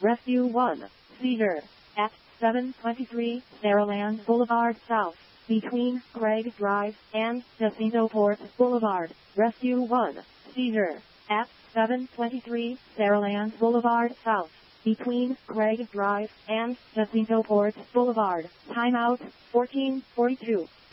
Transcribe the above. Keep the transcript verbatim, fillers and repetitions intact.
Rescue one. Seizure. At seven twenty-three Saraland Boulevard South, between Craig Drive and Jacinto Port Boulevard. Rescue one. Seizure. At seven twenty-three Saraland Boulevard South, between Craig Drive and Jacinto Port Boulevard. Timeout fourteen forty-two.